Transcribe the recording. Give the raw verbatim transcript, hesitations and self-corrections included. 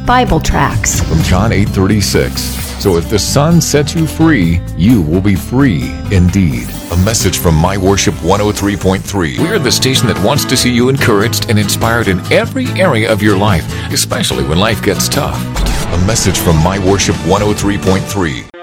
Bible tracts. From John eight thirty-six. So if the Son sets you free, you will be free indeed. A message from My Worship one oh three point three. We're the station that wants to see you encouraged and inspired in every area of your life, especially when life gets tough. A message from My Worship one oh three point three.